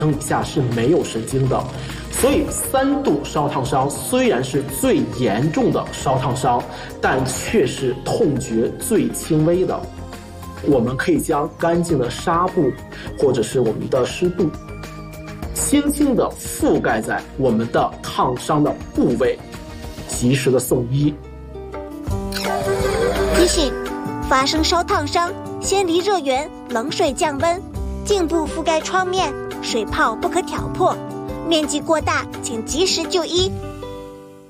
以下是没有神经的。所以3度烧烫伤虽然是最严重的烧烫伤，但却是痛觉最轻微的。我们可以将干净的纱布或者是我们的湿布轻轻地覆盖在我们的烫伤的部位，及时的送医。 提醒：发生烧烫伤，先离热源，冷水降温，颈部覆盖创面，水泡不可挑破，面积过大请及时就医。